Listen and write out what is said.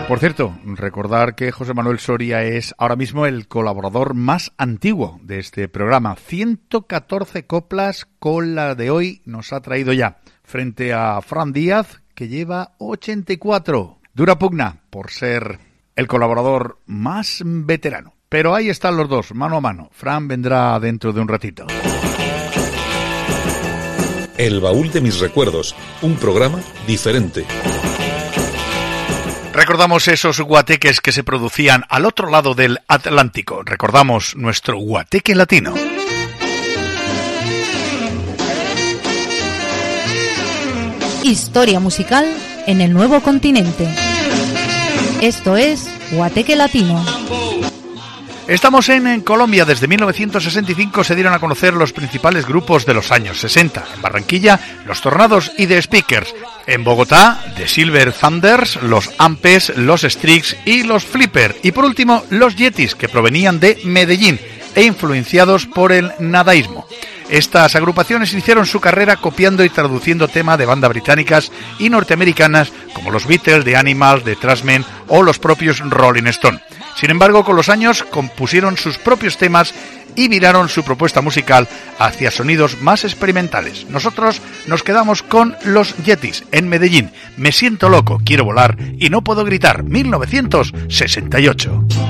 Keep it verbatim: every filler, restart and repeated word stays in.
Por cierto, recordar que José Manuel Soria es ahora mismo el colaborador más antiguo de este programa. ciento catorce coplas con la de hoy nos ha traído ya, frente a Fran Díaz, que lleva ochenta y cuatro. Dura pugna por ser el colaborador más veterano. Pero ahí están los dos, mano a mano. Fran vendrá dentro de un ratito. El baúl de mis recuerdos, un programa diferente. Recordamos esos guateques que se producían al otro lado del Atlántico. Recordamos nuestro guateque latino. Historia musical en el nuevo continente. Esto es Guateque Latino. Estamos en, en Colombia. Desde mil novecientos sesenta y cinco se dieron a conocer los principales grupos de los años sesenta. En Barranquilla, los Tornados y The Speakers. En Bogotá, The Silver Thunders, los Ampes, los Strix y los Flipper. Y por último, los Yetis, que provenían de Medellín e influenciados por el nadaísmo. Estas agrupaciones iniciaron su carrera copiando y traduciendo temas de bandas británicas y norteamericanas como los Beatles, The Animals, The Trashmen o los propios Rolling Stone. Sin embargo, con los años compusieron sus propios temas y viraron su propuesta musical hacia sonidos más experimentales. Nosotros nos quedamos con los Yetis en Medellín. Me siento loco, quiero volar y no puedo gritar. mil novecientos sesenta y ocho.